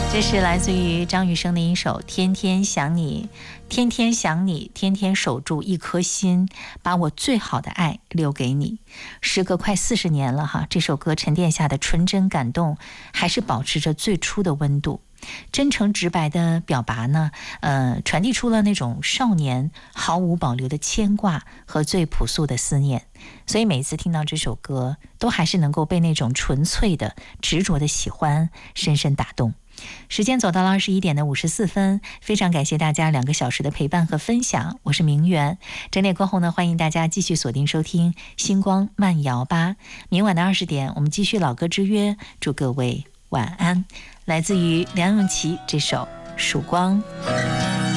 这是来自于张雨生的一首《天天想你》，天天想你，天天守住一颗心，把我最好的爱留给你。时隔快40年了哈，这首歌沉淀下的纯真感动，还是保持着最初的温度。真诚直白的表达呢，传递出了那种少年毫无保留的牵挂和最朴素的思念。所以每次听到这首歌，都还是能够被那种纯粹的执着的喜欢深深打动。时间走到了21点的54分，非常感谢大家2个小时的陪伴和分享，我是明媛。整点过后呢，欢迎大家继续锁定收听星光慢摇吧。明晚的20点，我们继续老歌之约，祝各位晚安。来自于梁咏琪这首《曙光》。